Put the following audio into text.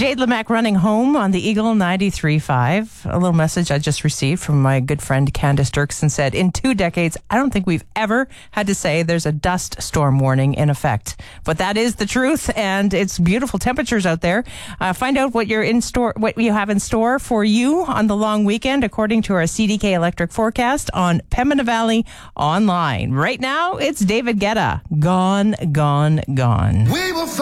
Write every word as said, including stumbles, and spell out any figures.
Jade Lemack running home on the Eagle ninety-three point five. A little message I just received from my good friend Candace Dirksen said, in two decades, I don't think we've ever had to say there's a dust storm warning in effect. But that is the truth, and it's beautiful temperatures out there. Uh, find out what you're in store, what you have in store for you on the long weekend, according to our C D K Electric forecast on Pembina Valley Online. Right now, it's David Guetta. Gone, gone, gone. We will